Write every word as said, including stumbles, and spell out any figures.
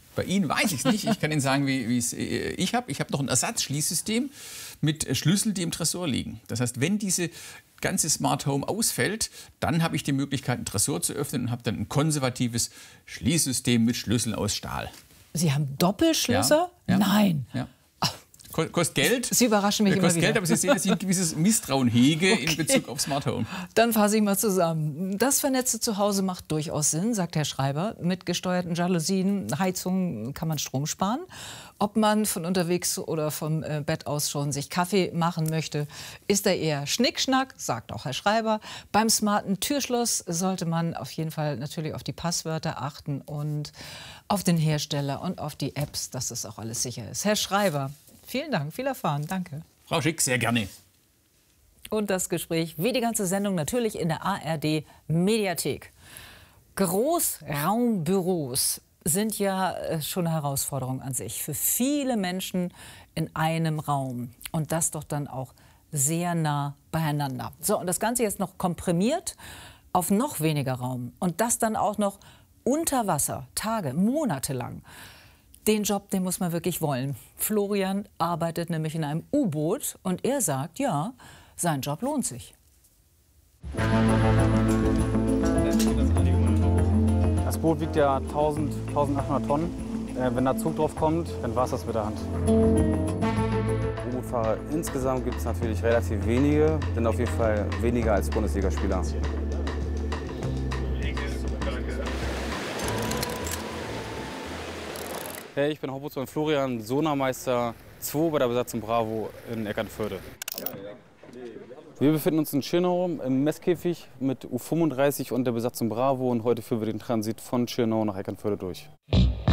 Bei Ihnen weiß ich es nicht. Ich kann Ihnen sagen, wie es ich habe. Ich habe noch ein Ersatzschließsystem mit Schlüsseln, die im Tresor liegen. Das heißt, wenn diese ganze Smart Home ausfällt, dann habe ich die Möglichkeit, einen Tresor zu öffnen und habe dann ein konservatives Schließsystem mit Schlüsseln aus Stahl. Sie haben Doppelschlösser? Ja, ja, Nein. Ja. Kostet Geld. Sie überraschen mich immer kostet wieder. Geld, aber Sie sehen, dass ich ein gewisses Misstrauen hege Okay. in Bezug auf Smart Home. Dann fasse ich mal zusammen. Das vernetzte Zuhause macht durchaus Sinn, sagt Herr Schreiber. Mit gesteuerten Jalousien, Heizungen kann man Strom sparen. Ob man von unterwegs oder vom äh, Bett aus schon sich Kaffee machen möchte, ist da eher Schnickschnack, sagt auch Herr Schreiber. Beim smarten Türschloss sollte man auf jeden Fall natürlich auf die Passwörter achten und auf den Hersteller und auf die Apps, dass das auch alles sicher ist. Herr Schreiber, vielen Dank, viel erfahren, danke. Frau Schick, sehr gerne. Und das Gespräch, wie die ganze Sendung, natürlich in der A R D-Mediathek. Großraumbüros sind ja schon eine Herausforderung an sich. Für viele Menschen in einem Raum. Und das doch dann auch sehr nah beieinander. So, und das Ganze jetzt noch komprimiert auf noch weniger Raum. Und das dann auch noch unter Wasser, Tage, Monate lang. Den Job, den muss man wirklich wollen. Florian arbeitet nämlich in einem U-Boot und er sagt, ja, sein Job lohnt sich. Das Boot wiegt ja tausend, tausendachthundert Tonnen. Äh, wenn da Zug drauf kommt, dann war es das mit der Hand. U-Boot-Fahrer insgesamt gibt es natürlich relativ wenige, sind auf jeden Fall weniger als Bundesligaspieler. Hey, ich bin Hauptbootsmann Florian, Sonarmeister zwei bei der Besatzung Bravo in Eckernförde. Wir befinden uns in Schirnau im Messkäfig mit U fünfunddreißig und der Besatzung Bravo und heute führen wir den Transit von Schirnau nach Eckernförde durch.